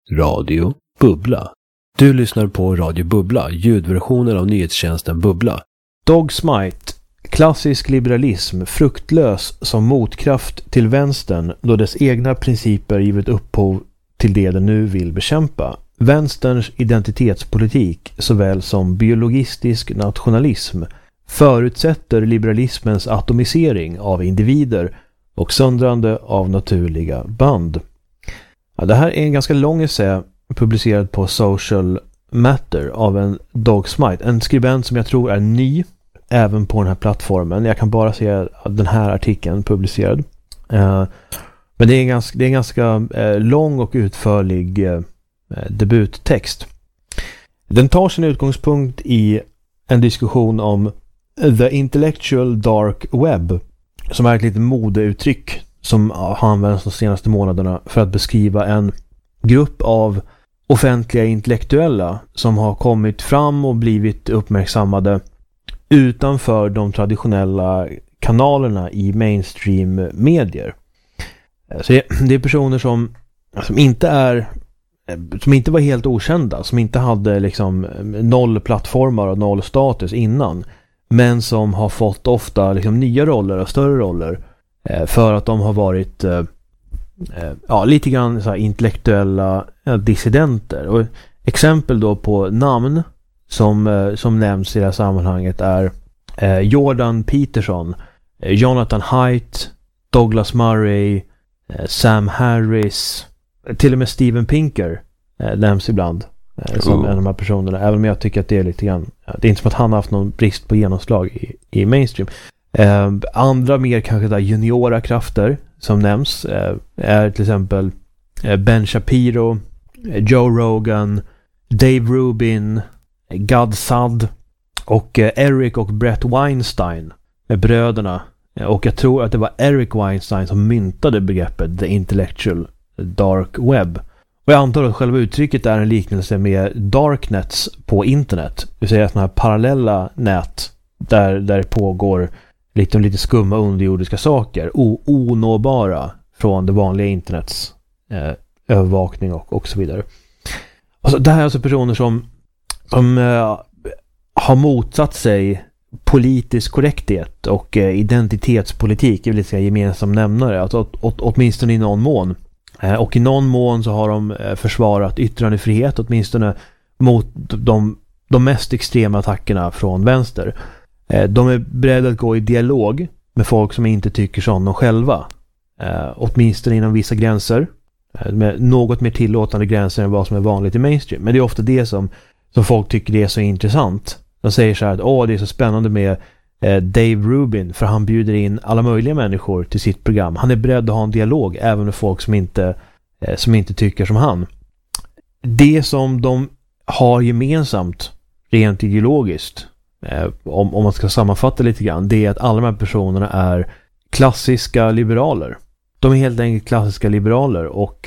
Radio Bubbla. Du lyssnar på Radio Bubbla, ljudversionen av nyhetstjänsten Bubbla. Dog Smite, klassisk liberalism, fruktlös som motkraft till vänstern då dess egna principer givit upphov till det den nu vill bekämpa. Vänsterns identitetspolitik såväl som biologistisk nationalism förutsätter liberalismens atomisering av individer och söndrande av naturliga band. Ja, det här är en ganska lång essä publicerad på Social Matter av en Dog Smite, en skribent som jag tror är ny även på den här plattformen. Jag kan bara se den här artikeln publicerad. Men det är en ganska lång och utförlig debuttext. Den tar sin utgångspunkt i en diskussion om the intellectual dark web, som är ett litet modeuttryck som har använts de senaste månaderna för att beskriva en grupp av offentliga intellektuella som har kommit fram och blivit uppmärksammade utanför de traditionella kanalerna i mainstream medier. Så det är personer som inte var helt okända, som inte hade liksom noll plattformar och noll status innan, men som har fått ofta liksom nya roller och större roller för att de har varit lite grann så här intellektuella dissidenter. Och exempel då på namn som nämns i det här sammanhanget är Jordan Peterson, Jonathan Haidt, Douglas Murray, Sam Harris, till och med Steven Pinker nämns ibland som en av de här personerna, även om jag tycker att det är lite grann, det är inte som att han har haft någon brist på genomslag i mainstream. Andra mer kanske där juniora krafter som nämns är till exempel Ben Shapiro, Joe Rogan, Dave Rubin, Gad Saad och Eric och Brett Weinstein med bröderna. Och jag tror att det var Eric Weinstein som myntade begreppet the intellectual dark web. Och jag antar att själva uttrycket är en liknelse med darknets på internet. Det vill säga sådana här parallella nät där det pågår lite skumma underjordiska saker, onåbara från det vanliga internets övervakning och så vidare. Alltså, det här är alltså personer som har motsatt sig politisk korrekthet och identitetspolitik är väl lite gemensam nämnare, alltså, åtminstone i någon mån. Och i någon mån så har de försvarat yttrandefrihet, åtminstone mot de mest extrema attackerna från vänster. De är beredda att gå i dialog med folk som inte tycker som de själva. Åtminstone inom vissa gränser. Med något mer tillåtande gränser än vad som är vanligt i mainstream. Men det är ofta det som folk tycker det är så intressant. De säger så här att det är så spännande med Dave Rubin, för han bjuder in alla möjliga människor till sitt program. Han är beredd att ha en dialog även med folk som inte tycker som han. Det som de har gemensamt rent ideologiskt, om man ska sammanfatta lite grann, det är att alla de här personerna är klassiska liberaler. De är helt enkelt klassiska liberaler och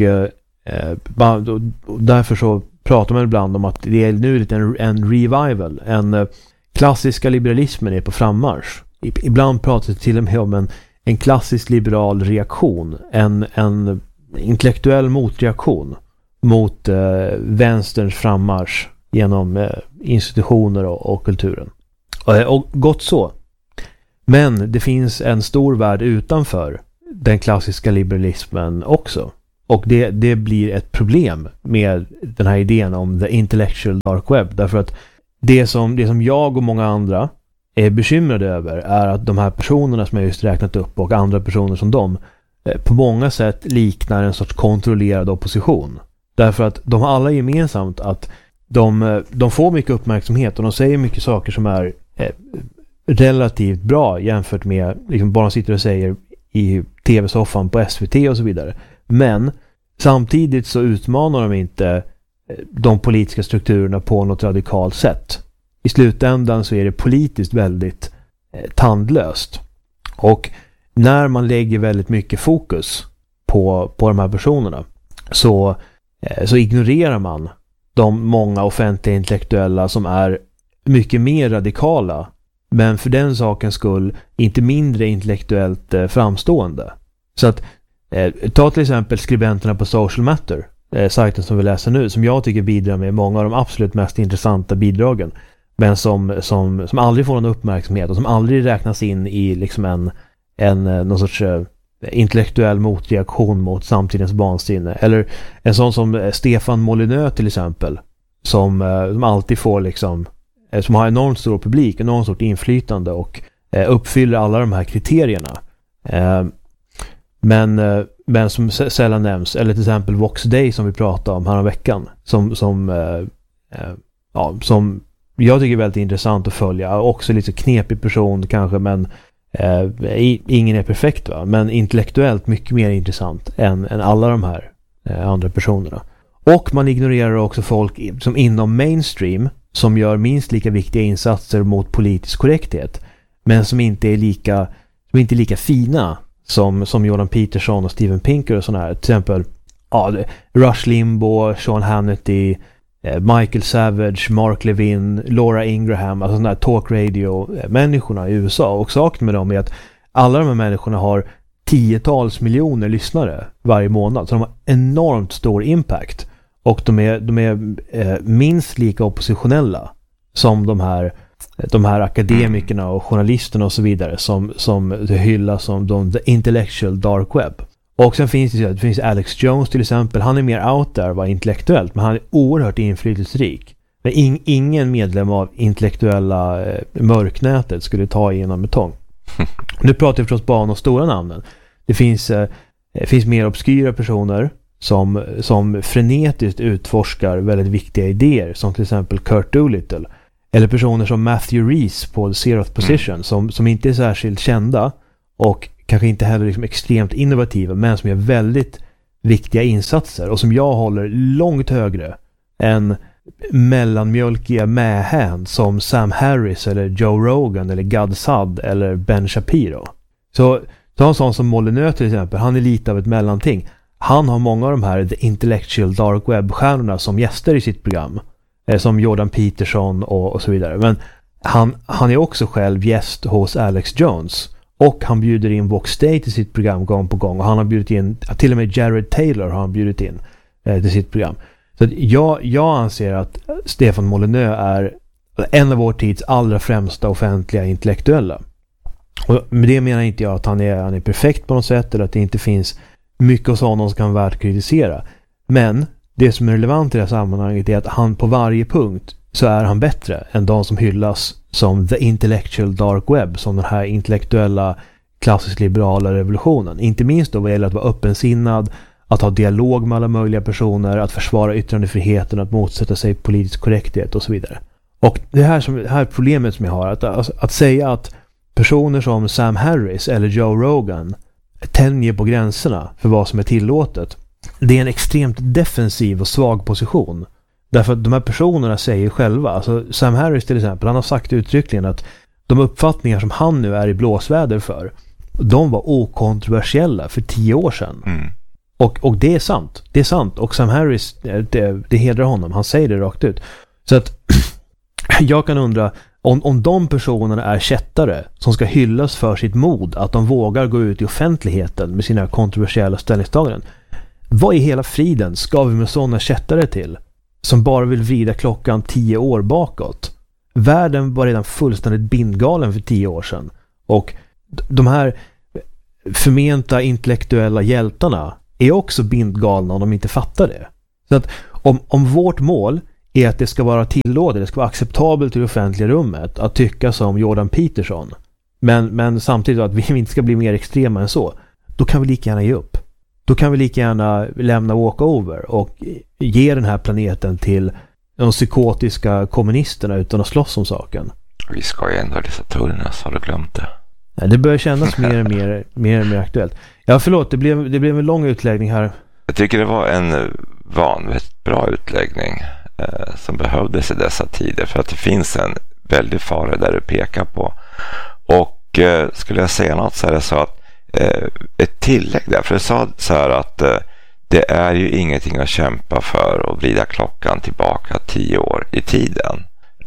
därför så pratar man ibland om att det är nu lite en revival, en klassiska liberalismen är på frammarsch. Ibland pratar det till och med om en klassisk liberal reaktion, en intellektuell motreaktion mot vänsterns frammarsch genom institutioner och kulturen. Och gott så. Men det finns en stor värld utanför den klassiska liberalismen också. Och det blir ett problem med den här idén om the intellectual dark web. Därför att det som jag och många andra är bekymrade över är att de här personerna som jag just räknat upp och andra personer som de på många sätt liknar en sorts kontrollerad opposition. Därför att de har alla gemensamt att de får mycket uppmärksamhet och de säger mycket saker som är relativt bra jämfört med liksom bara sitter och säger i tv-soffan på SVT och så vidare. Men samtidigt så utmanar de inte de politiska strukturerna på något radikalt sätt. I slutändan så är det politiskt väldigt tandlöst. Och när man lägger väldigt mycket fokus på de här personerna så ignorerar man de många offentliga intellektuella som är mycket mer radikala, men för den sakens skull inte mindre intellektuellt framstående. Så att ta till exempel skribenterna på Social Matter. sajten som vi läser nu, som jag tycker bidrar med många av de absolut mest intressanta bidragen, men som aldrig får någon uppmärksamhet och som aldrig räknas in i liksom någon sorts intellektuell motreaktion mot samtidens vansinne. Eller en sån som Stefan Molyneux till exempel, som alltid får liksom, som har enormt stor publik, enormt stort inflytande och uppfyller alla de här kriterierna. Men som sällan nämns. Eller till exempel Vox Day som vi pratade om här veckan, som jag tycker är väldigt intressant att följa. Också lite knepig person kanske, men ingen är perfekt, va? Men intellektuellt mycket mer intressant än alla de här andra personerna. Och man ignorerar också folk som inom mainstream som gör minst lika viktiga insatser mot politisk korrekthet, men som inte är lika fina som Jordan Peterson och Steven Pinker och sådana här. Till exempel Rush Limbaugh, Sean Hannity, Michael Savage, Mark Levin, Laura Ingraham, alltså sådana här talk radio-människorna i USA. Och saken med dem är att alla de här människorna har 10-tals miljoner lyssnare varje månad. Så de har enormt stor impact. Och de är minst lika oppositionella som de här akademikerna och journalisterna och så vidare som det hyllas som the intellectual dark web. Och sen finns det Alex Jones till exempel. Han är mer out there, var intellektuellt, men han är oerhört inflytelserik. Men ingen medlem av intellektuella mörknätet skulle ta igenom betong. Nu pratar vi förstås bara om de stora namnen. Det finns mer obskyra personer som frenetiskt utforskar väldigt viktiga idéer, som till exempel Kurt Doolittle. Eller personer som Matthew Rees på Zeroth Position, som inte är särskilt kända och kanske inte heller liksom extremt innovativa, men som gör väldigt viktiga insatser och som jag håller långt högre än mellanmjölkiga mähän som Sam Harris eller Joe Rogan eller Gad Saad eller Ben Shapiro. Så ta en sån som Molyneux till exempel, han är lite av ett mellanting. Han har många av de här The Intellectual Dark Web-stjärnorna som gäster i sitt program, som Jordan Peterson och så vidare. Men han är också själv gäst hos Alex Jones. Och han bjuder in Vox Day till sitt program gång på gång. Och han har bjudit in, till och med Jared Taylor har han bjudit in till sitt program. Så att jag anser att Stefan Molyneux är en av vår tids allra främsta offentliga intellektuella. Och med det menar inte jag att han är perfekt på något sätt, eller att det inte finns mycket hos honom som kan vara värt att kritisera. Men det som är relevant i det här sammanhanget är att han på varje punkt så är han bättre än de som hyllas som the intellectual dark web, som den här intellektuella klassiskt liberala revolutionen. Inte minst då vad gäller att vara öppensinnad, att ha dialog med alla möjliga personer, att försvara yttrandefriheten, att motsätta sig politisk korrekthet och så vidare. Och det här problemet som jag har, att säga att personer som Sam Harris eller Joe Rogan tänjer på gränserna för vad som är tillåtet, det är en extremt defensiv och svag position. Därför att de här personerna säger själva, alltså Sam Harris till exempel, han har sagt uttryckligen att de uppfattningar som han nu är i blåsväder för, de var okontroversiella för 10 år sedan. Och det är sant. Det är sant. Och Sam Harris, det hedrar honom. Han säger det rakt ut. Så att jag kan undra om de personerna är kättare som ska hyllas för sitt mod, att de vågar gå ut i offentligheten med sina kontroversiella ställningstaganden. Vad i hela friden ska vi med sådana kättare till? Som bara vill vrida klockan 10 år bakåt. Världen var redan fullständigt bindgalen för 10 år sedan. Och de här förmenta intellektuella hjältarna är också bindgalna om de inte fattar det. Så att om vårt mål är att det ska vara tillåtet, det ska vara acceptabelt i det offentliga rummet att tycka som Jordan Peterson, men samtidigt att vi inte ska bli mer extrema än så, då kan vi lika gärna ge upp. Då kan vi lika gärna lämna walkover och ge den här planeten till de psykotiska kommunisterna utan att slåss om saken. Vi ska ju ändå läsa Turnes, har du glömt det? Nej, det börjar kännas mer och mer aktuellt. Ja, förlåt, det blev en lång utläggning här. Jag tycker det var en vanligt bra utläggning som behövdes i dessa tider, för att det finns en väldigt fara där du pekar på. Och skulle jag säga något så är det så att ett tillägg där, för jag sa så här att det är ju ingenting att kämpa för att vrida klockan tillbaka 10 år i tiden,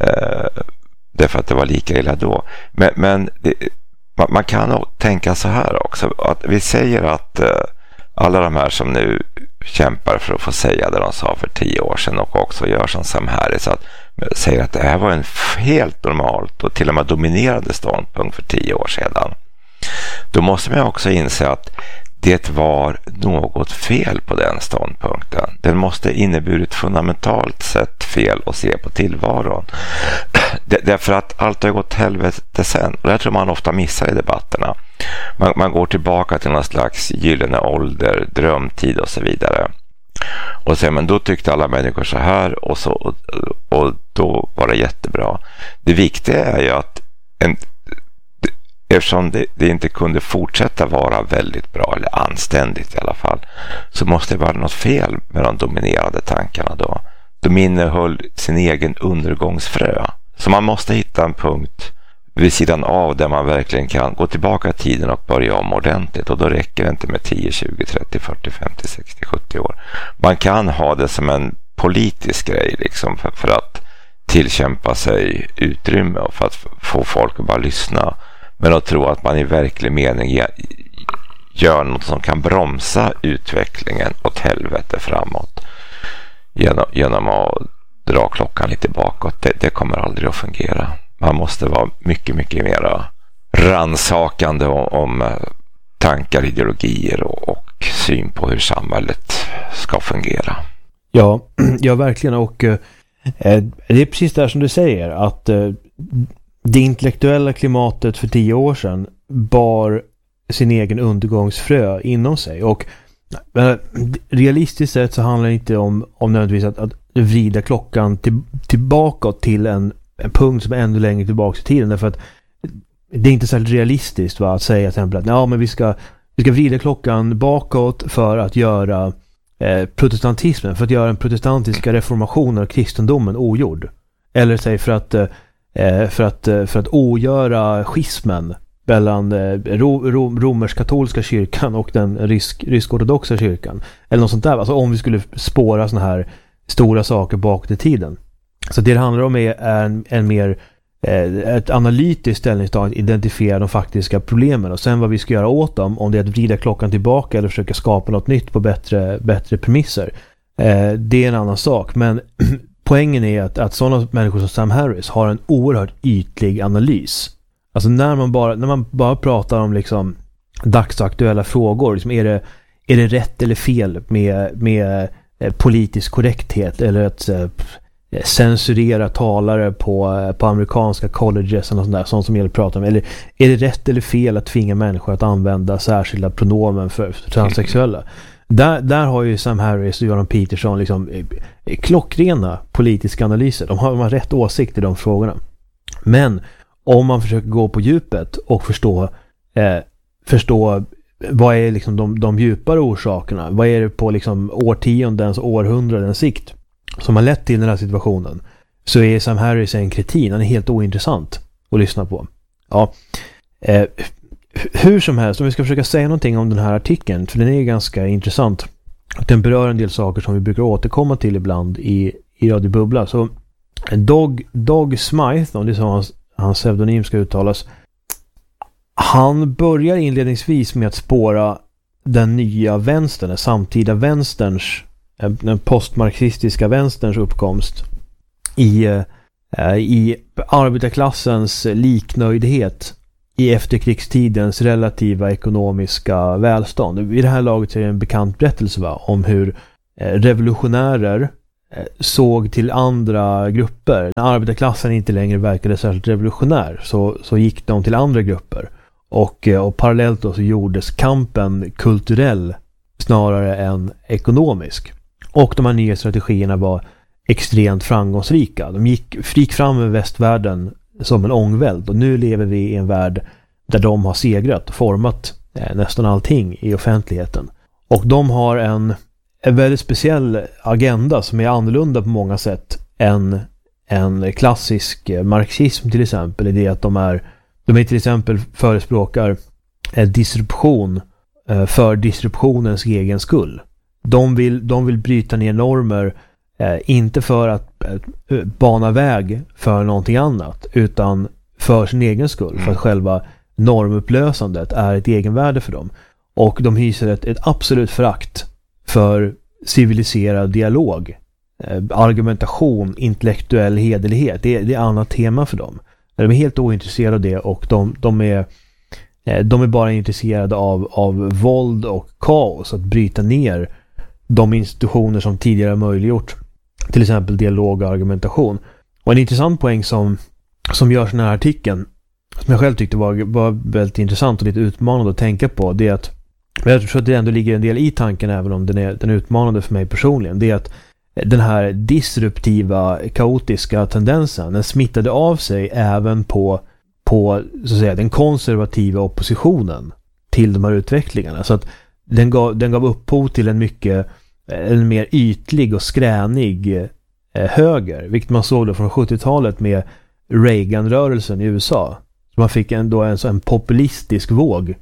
därför att det var lika illa då. Men man kan nog tänka så här också, att vi säger att alla de här som nu kämpar för att få säga det de sa för 10 år sedan och också gör som Sam Harris, att säger att det här var en helt normalt och till och med dominerande ståndpunkt för 10 år sedan. Då måste man också inse att det var något fel på den ståndpunkten. Den måste inneburit fundamentalt sett fel att se på tillvaron. Därför att allt har gått helvete sen. Och det tror man ofta missar i debatterna. Man går tillbaka till någon slags gyllene ålder, drömtid och så vidare. Och sen, men då tyckte alla människor så här och då var det jättebra. Det viktiga är ju att eftersom det inte kunde fortsätta vara väldigt bra eller anständigt i alla fall, så måste det vara något fel med de dominerande tankarna då. De innehöll sin egen undergångsfrö. Så man måste hitta en punkt vid sidan av där man verkligen kan gå tillbaka i tiden och börja om ordentligt. Och då räcker det inte med 10, 20, 30, 40, 50, 60, 70 år. Man kan ha det som en politisk grej liksom för att tillkämpa sig utrymme och för att få folk att bara lyssna. Men att tro att man i verklig mening gör något som kan bromsa utvecklingen åt helvete framåt genom att dra klockan lite bakåt. Det kommer aldrig att fungera. Man måste vara mycket, mycket mer rannsakande om tankar, ideologier och syn på hur samhället ska fungera. Ja, verkligen. Och det är precis det här som du säger, att det intellektuella klimatet för 10 år sedan bar sin egen undergångsfrö inom sig. Och realistiskt sett så handlar det inte om nödvändigtvis att vrida klockan tillbaka till en punkt som är ännu längre tillbaka i tiden. Därför att det är inte särskilt realistiskt att säga till exempel att ja, men vi ska vrida klockan bakåt för att göra protestantismen, för att göra den protestantiska reformationen av kristendomen ogjord. Eller säg för att ogöra schismen mellan romersk-katolska kyrkan och den rysk-ortodoxa kyrkan. Eller något sånt där. Alltså om vi skulle spåra såna här stora saker bakåt i tiden. Så det handlar om är en mer ett analytiskt ställningstagande, identifiera de faktiska problemen och sen vad vi ska göra åt dem, om det är att vrida klockan tillbaka eller försöka skapa något nytt på bättre premisser. Det är en annan sak, men poängen är att sådana människor som Sam Harris har en oerhört ytlig analys. Alltså när man bara pratar om liksom dagsaktuella frågor, liksom är det rätt eller fel med politisk korrekthet eller att censurera talare på amerikanska colleges eller sånt som gäller att prata om, eller är det rätt eller fel att tvinga människor att använda särskilda pronomen för transsexuella? Där har ju Sam Harris och Jordan Peterson liksom klockrena politiska analyser. De har rätt åsikt i de frågorna. Men om man försöker gå på djupet och förstå vad är liksom de djupare orsakerna, vad är det på liksom årtiondens och århundradens sikt som har lett till den här situationen, så är Sam Harris en kretin. Han är helt ointressant att lyssna på. Ja. Hur som helst, om vi ska försöka säga någonting om den här artikeln, för den är ganska intressant. Den berör en del saker som vi brukar återkomma till ibland i Radio Bubbla. Så Doug Smythe, om det är så hans pseudonym ska uttalas, han börjar inledningsvis med att spåra den nya vänstern, den samtida vänsterns, den postmarxistiska vänsterns uppkomst i arbetarklassens liknöjdhet i efterkrigstidens relativa ekonomiska välstånd. I det här laget är det en bekant berättelse om hur revolutionärer såg till andra grupper. När arbetarklassen inte längre verkade särskilt revolutionär så gick de till andra grupper. Och parallellt då så gjordes kampen kulturell snarare än ekonomisk. Och de här nya strategierna var extremt framgångsrika. De gick fram med västvärlden som en ångväld, och nu lever vi i en värld där de har segrat och format nästan allting i offentligheten. Och de har en väldigt speciell agenda som är annorlunda på många sätt än en klassisk marxism till exempel, i det att de är till exempel förespråkar disruption för disruptionens egen skull. De vill bryta ner normer, inte för att bana väg för någonting annat, utan för sin egen skull, för att själva normupplösandet är ett egenvärde för dem. Och de hyser ett absolut förakt för civiliserad dialog, argumentation, intellektuell hederlighet. Det är annat tema för dem. De är helt ointresserade av det, och de är bara intresserade av våld och kaos, att bryta ner de institutioner som tidigare möjliggjort till exempel dialog och argumentation. Och en intressant poäng som görs i den här artikeln, som jag själv tyckte var väldigt intressant och lite utmanande att tänka på, det är att, jag tror att det ändå ligger en del i tanken, även om den är utmanande för mig personligen, det är att den här disruptiva, kaotiska tendensen, den smittade av sig även på så att säga den konservativa oppositionen till de här utvecklingarna. Så att den gav upphov till en mer ytlig och skränig höger, vilket man såg då från 70-talet med Reagan-rörelsen i USA. Så man fick en populistisk våg.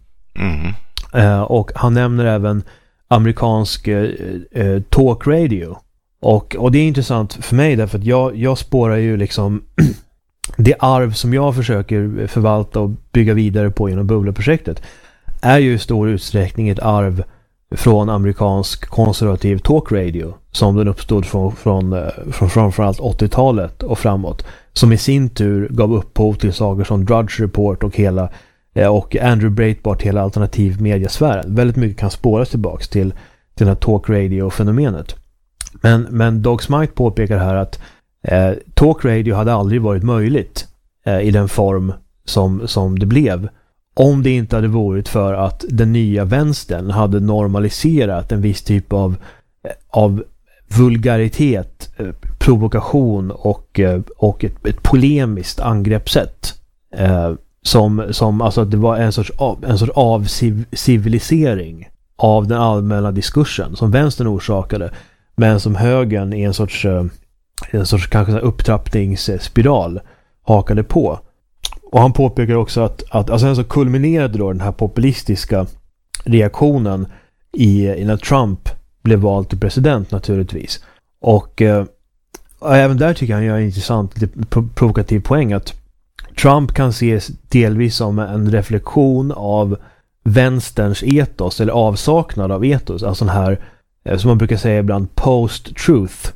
Och han nämner även amerikansk talk radio. Och det är intressant för mig, därför att jag spårar ju liksom det arv som jag försöker förvalta och bygga vidare på genom Bubbla-projektet är ju i stor utsträckning ett arv från amerikansk konservativ talk radio, som den uppstod från framförallt 80-talet och framåt, som i sin tur gav upphov till saker som Drudge Report och Andrew Breitbart, hela alternativ mediasfären. Väldigt mycket kan spåras tillbaks till den här talk radio-fenomenet. Men Doug Smythe påpekar här att talk radio hade aldrig varit möjligt i den form som det blev, om det inte hade varit för att den nya vänstern hade normaliserat en viss typ av vulgaritet, provokation och ett polemiskt angreppssätt, som alltså att det var en sorts avcivilisering av den allmänna diskursen som vänstern orsakade, men som högern i en sorts kanske upptrappningsspiral hakade på. Och han påpekar också att alltså sen så kulminerade då den här populistiska reaktionen när Trump blev vald till president, naturligtvis. Och även där tycker han gör en intressant, provokativ poäng, att Trump kan ses delvis som en reflektion av vänsterns etos, eller avsaknad av etos, alltså den här, som man brukar säga ibland, post-truth,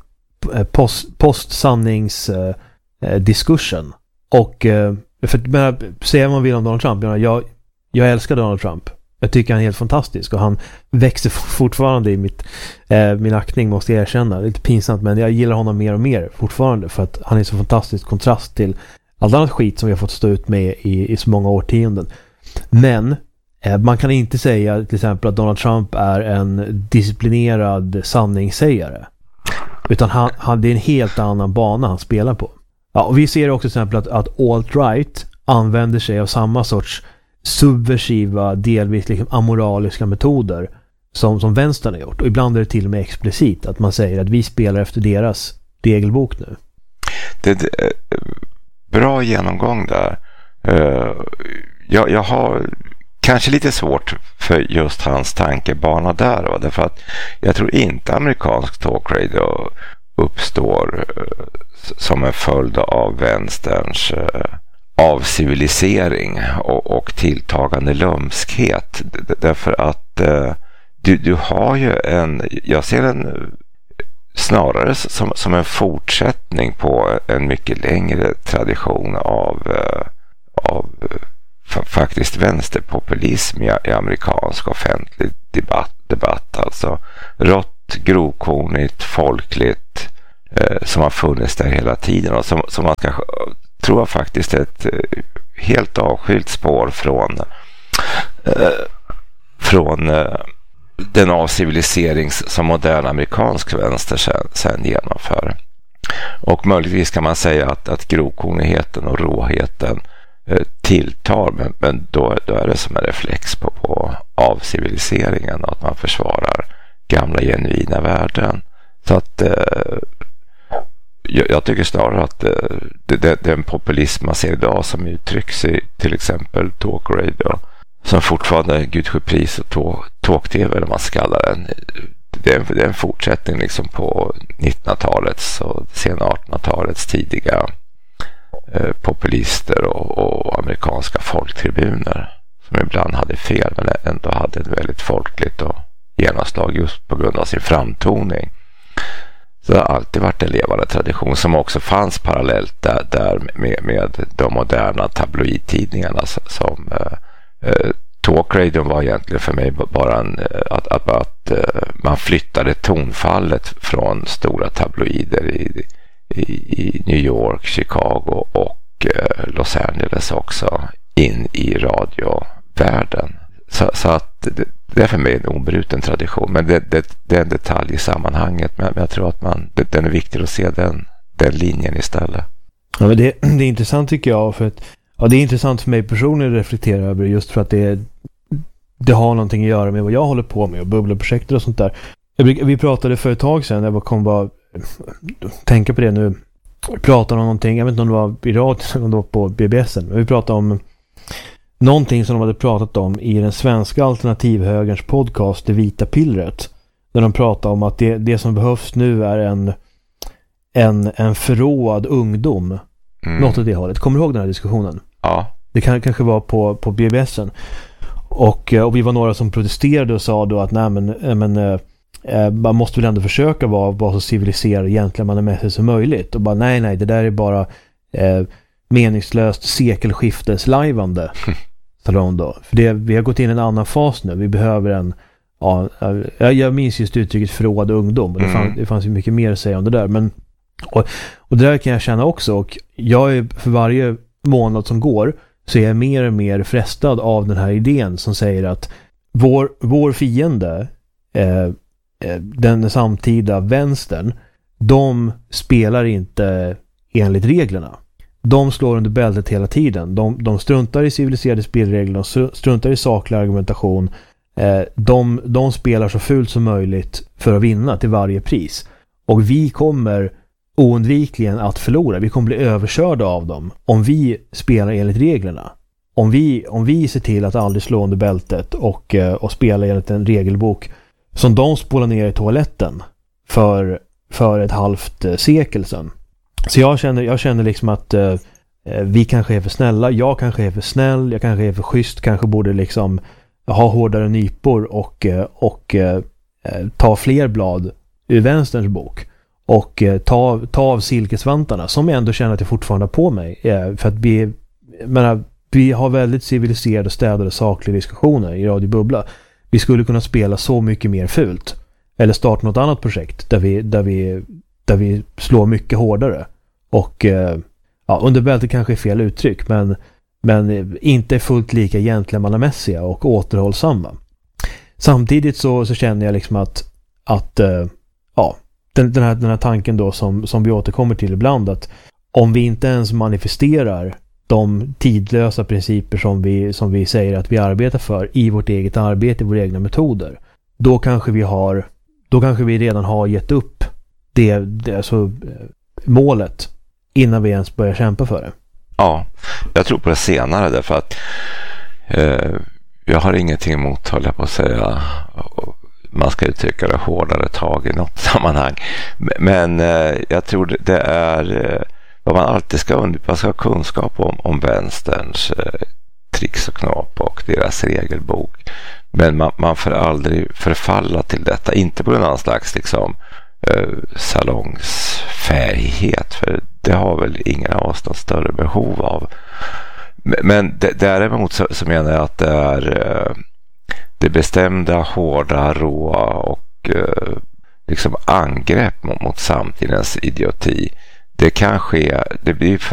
post-sannings-diskursen. Och säger man vill om Donald Trump, jag älskar Donald Trump. Jag tycker han är helt fantastisk, och han växer fortfarande i min aktning, måste jag erkänna. Det är lite pinsamt, men jag gillar honom mer och mer fortfarande, för att han är så fantastisk kontrast till allt annat skit som vi har fått stå ut med i så många årtionden. Men man kan inte säga till exempel att Donald Trump är en disciplinerad sanningssägare, utan det är en helt annan bana han spelar på. Ja, och vi ser också till exempel att alt-right använder sig av samma sorts subversiva, delvis liksom amoraliska metoder som vänstern har gjort. Och ibland är det till och med explicit att man säger att vi spelar efter deras regelbok nu. Det bra genomgång där. Jag har kanske lite svårt för just hans tankebana där, va? Därför att jag tror inte amerikansk talkradio uppstår som en följd av vänsterns avcivilisering och tilltagande lömskhet. Därför att du har ju jag ser den snarare som en fortsättning på en mycket längre tradition av faktiskt vänsterpopulism i amerikansk offentlig debatt. Alltså rått, grovkornigt, folkligt, som har funnits där hela tiden, och som man ska tror faktiskt ett helt avskilt spår från den avcivilisering som modern amerikansk vänster sen genomför. Och möjligtvis kan man säga att grovkornigheten och råheten tilltar, men då är det som en reflex på avciviliseringen, att man försvarar gamla genuina värden. Så att jag tycker snarare att den populism man ser idag, som uttrycks i till exempel talk radio, som fortfarande Gudsjepris och talk-tv, eller man ska kalla den, det är en fortsättning liksom på 1900-talets och sena 1800-talets tidiga populister och amerikanska folktribuner, som ibland hade fel men ändå hade ett väldigt folkligt och genomslag just på grund av sin framtoning. Så det har alltid varit en levande tradition som också fanns parallellt där med de moderna tabloidtidningarna som talkradion var egentligen för mig bara att man flyttade tonfallet från stora tabloider i New York, Chicago och Los Angeles också in i radiovärlden. Så att det är för mig en obruten tradition, men det är en detalj i sammanhanget, men jag tror att den är viktig att se den linjen istället. Ja, men det är intressant tycker jag, för att det är intressant för mig personligen att reflektera över, just för att det har någonting att göra med vad jag håller på med och bubbleprojekter och sånt där. Vi pratade för ett tag sedan, jag kom bara tänka på det nu, pratade om någonting, jag vet inte om det var i radio eller om det var på BBSen, men vi pratade om någonting som de hade pratat om i den svenska alternativhögerns podcast Det vita pillret, där de pratade om att det som behövs nu är en förråad ungdom. Något åt det hållet. Kommer du ihåg den här diskussionen? Ja. Det kanske var på BBSen. Och vi var några som protesterade och sa då att man måste väl ändå försöka vara så civiliserad egentligen man är med som möjligt. Och bara nej, det där är bara meningslöst sekelskifteslavande. Salon då. För vi har gått in i en annan fas nu. Vi behöver jag minns just uttrycket förråad ungdom. Och det fanns ju mycket mer att säga om det där. Men, och det där kan jag känna också. Och jag är för varje månad som går så är jag mer och mer frestad av den här idén som säger att vår fiende, den samtida vänstern, de spelar inte enligt reglerna. De slår under bältet hela tiden. De struntar i civiliserade spelregler, de struntar i saklig argumentation. De spelar så fult som möjligt för att vinna till varje pris. Och vi kommer oundvikligen att förlora. Vi kommer bli överkörda av dem om vi spelar enligt reglerna. Om vi ser till att aldrig slå under bältet och spela enligt en regelbok som de spolar ner i toaletten för ett halvt sekel sedan. Så jag känner liksom att vi kanske är för snälla, jag kanske är för snäll, jag kanske är för schysst, kanske borde liksom ha hårdare nypor och ta fler blad ur vänsterns bok och ta av silkesvantarna som jag ändå känner att jag fortfarande har på mig, för att vi har väldigt civiliserade, städade, sakliga diskussioner i Radio Bubbla. Vi skulle kunna spela så mycket mer fult eller starta något annat projekt där vi slår mycket hårdare och under bältet kanske är fel uttryck, men inte fullt lika gentlemannamässiga och återhållsamma. Samtidigt så känner jag liksom att den här tanken då som vi återkommer till ibland, att om vi inte ens manifesterar de tidlösa principer som vi säger att vi arbetar för i vårt eget arbete, i våra egna metoder, då kanske vi redan har gett upp alltså målet innan vi ens börjar kämpa för det. Ja, jag tror på det senare, därför att jag har ingenting emot, håller jag på att säga, man ska uttrycka det, hårdare tag i något sammanhang, men jag tror det är vad man alltid ska ha kunskap om vänsterns tricks och knap och deras regelbok, men man får aldrig förfalla till detta, inte på någon slags liksom salongsfärghet, för det har väl ingen av oss något större behov av. Men däremot så menar jag att det är det bestämda, hårda, råa och liksom angrepp mot samtidens idioti. Det kan ske, det blir